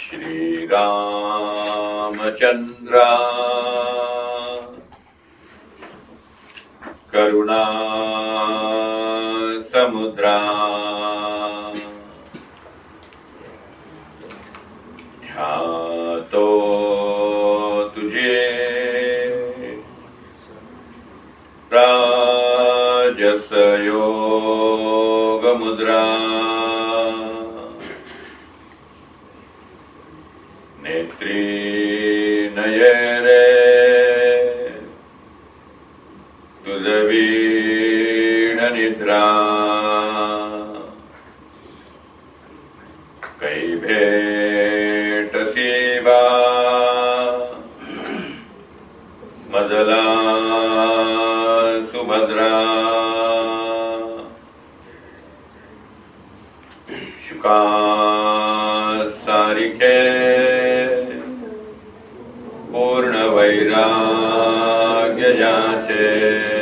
श्रीरामचंद्र करुणा समुद्रा ध्यातो तुझे राजस योग मुद्रा नेत्री नयरे तुझवीण निद्रा कै भेट सेवा मजला सुभद्रा शुका सारिखे पूर्ण वैराग्य जाचे